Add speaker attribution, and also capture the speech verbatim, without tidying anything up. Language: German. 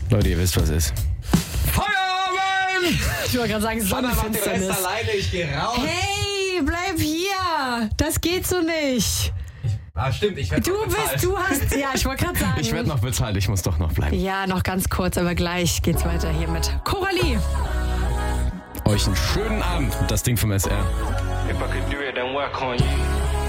Speaker 1: Leute, ihr wisst, was ist.
Speaker 2: Feuerwehr!
Speaker 3: Ich wollte gerade sagen,
Speaker 2: Anna macht den Rest
Speaker 3: Sonnenfinsternis.
Speaker 2: alleine, ich gehe raus.
Speaker 3: Hey, bleib hier. Das geht so nicht.
Speaker 2: Ah, stimmt, ich werde
Speaker 3: Du bist, du hast, ja, ich wollte gerade sagen.
Speaker 1: Ich werde noch bezahlt, ich muss doch noch bleiben.
Speaker 3: Ja, noch ganz kurz, aber gleich geht's weiter hier mit Coralie.
Speaker 1: Euch einen schönen Abend. Das Ding vom S R.
Speaker 4: If I could do it, then work on you.